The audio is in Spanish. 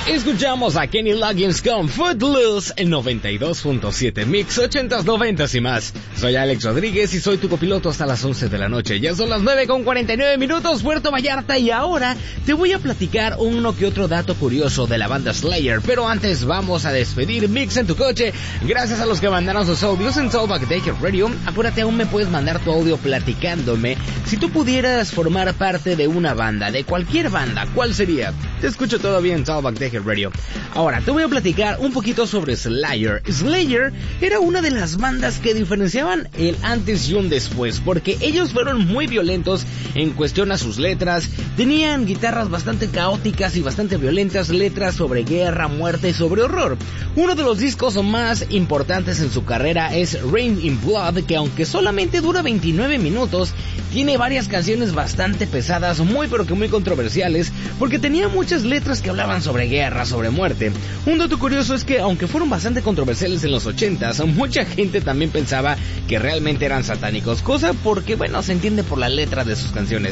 Escuchamos a Kenny Loggins con Footloose en 92.7 Mix 80s, 90s y más. Soy Alex Rodríguez y soy tu copiloto hasta las 11 de la noche. Ya son las 9:49 minutos, Puerto Vallarta, y ahora te voy a platicar uno que otro dato curioso de la banda Slayer. Pero antes vamos a despedir Mix en tu coche. Gracias a los que mandaron sus audios en Talkback Decker Radio. Acuérdate, aún me puedes mandar tu audio platicándome. Si tú pudieras formar parte de una banda, de cualquier banda, ¿cuál sería? Te escucho todavía en Talkback Decker Radio. Ahora, te voy a platicar un poquito sobre Slayer. Slayer era una de las bandas que diferenciaban el antes y un después, porque ellos fueron muy violentos en cuestión a sus letras. Tenían guitarras bastante caóticas y bastante violentas, letras sobre guerra, muerte y sobre horror. Uno de los discos más importantes en su carrera es Rain in Blood, que aunque solamente dura 29 minutos, tiene varias canciones bastante pesadas, muy pero que muy controversiales, porque tenía muchas letras que hablaban sobre guerra, sobre muerte. Un dato curioso es que aunque fueron bastante controversiales en los 80s, mucha gente también pensaba que realmente eran satánicos, cosa porque, bueno, se entiende por la letra de sus canciones.